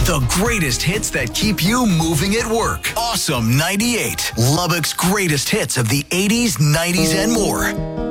The greatest hits that keep you moving at work. Awesome 98. Lubbock's greatest hits of the 80s, 90s, and more.